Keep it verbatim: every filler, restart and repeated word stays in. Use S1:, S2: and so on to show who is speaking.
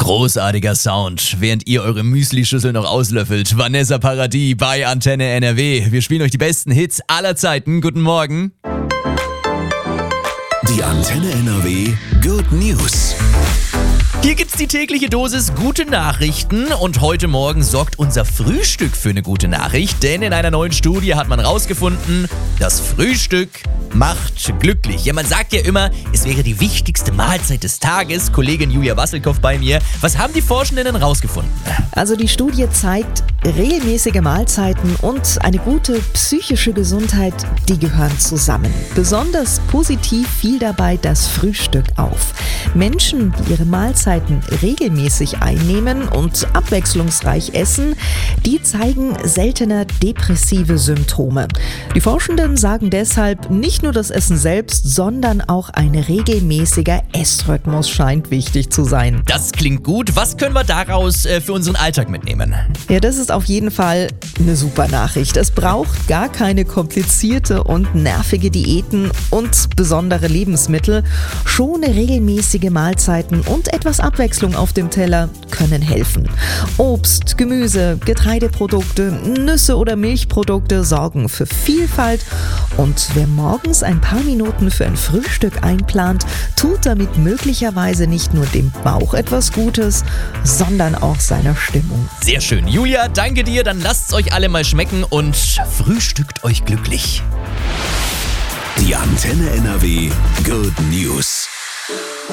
S1: Großartiger Sound, während ihr eure Müslischüssel noch auslöffelt. Vanessa Paradis bei Antenne N R W. Wir spielen euch die besten Hits aller Zeiten. Guten Morgen.
S2: Die Antenne N R W Good News.
S1: Hier gibt's die tägliche Dosis gute Nachrichten und heute Morgen sorgt unser Frühstück für eine gute Nachricht, denn in einer neuen Studie hat man rausgefunden, das Frühstück macht glücklich. Ja, man sagt ja immer, es wäre die wichtigste Mahlzeit des Tages. Kollegin Julia Wasselkow bei mir. Was haben die Forschenden denn rausgefunden?
S3: Also die Studie zeigt, regelmäßige Mahlzeiten und eine gute psychische Gesundheit, die gehören zusammen. Besonders positiv fiel dabei das Frühstück auf. Menschen, die ihre Mahlzeiten regelmäßig einnehmen und abwechslungsreich essen, die zeigen seltener depressive Symptome. Die Forschenden sagen deshalb, nicht nur das Essen selbst, sondern auch ein regelmäßiger Essrhythmus scheint wichtig zu sein.
S1: Das klingt gut. Was können wir daraus äh, für unseren Alltag mitnehmen?
S3: Ja, das ist auf jeden Fall eine super Nachricht. Es braucht gar keine komplizierte und nervige Diäten und besondere Lebensmittel. Schon regelmäßige Mahlzeiten und etwas Abwechslung auf dem Teller können helfen. Obst, Gemüse, Getreideprodukte, Nüsse oder Milchprodukte sorgen für Vielfalt. Und wer morgens ein paar Minuten für ein Frühstück einplant, tut damit möglicherweise nicht nur dem Bauch etwas Gutes, sondern auch seiner Stimmung.
S1: Sehr schön. Julia, danke dir. Dann lasst's euch alle mal schmecken und frühstückt euch glücklich.
S2: Die Antenne N R W Good News.